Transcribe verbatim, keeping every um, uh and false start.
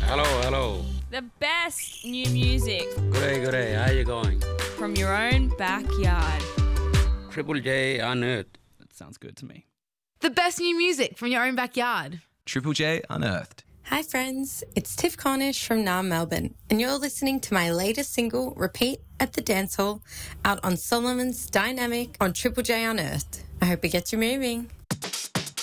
Hello, hello. The best new music Good day, good day. How you going? from your own backyard. Triple J Unearthed. That sounds good to me. The best new music from your own backyard. Triple J Unearthed. Hi friends, it's Tiff Cornish from Nam Melbourne, and you're listening to my latest single, Repeat at the Dance Hall, out on Solomon's Dynamic on Triple J Unearthed. I hope it gets you moving.